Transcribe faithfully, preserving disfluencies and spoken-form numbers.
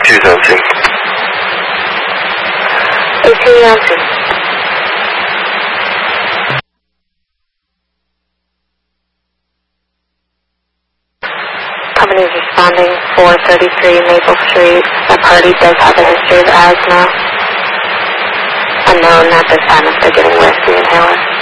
two zone two. eighteen zone two. Company is responding four thirty-three Maple Street. The party does have a history of asthma. Unknown at this time if they're getting whiskey inhaler.